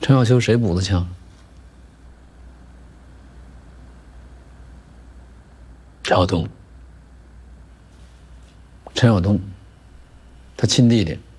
陈小秋谁补的枪？陈晓东，陈晓东，他亲弟弟。